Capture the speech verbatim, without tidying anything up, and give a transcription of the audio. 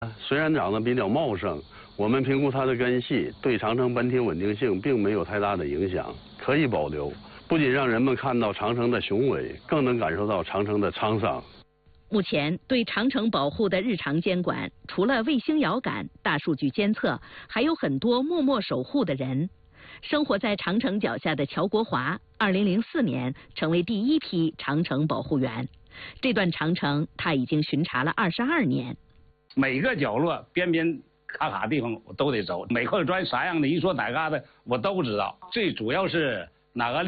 虽然长得比较茂盛，我们评估它的根系对长城本体稳定性并没有太大的影响，可以保留。不仅让人们看到长城的雄伟，更能感受到长城的沧桑。 目前对长城保护的日常监管，除了卫星遥感、大数据监测，还有很多默默守护的人。生活在长城脚下的乔国华，二零零四年成为第一批长城保护员。这段长城他已经巡查了二十二年。 每个角落、边边卡卡地方我都得走，每块砖啥样的，一说哪嘎达我都知道。最主要是哪个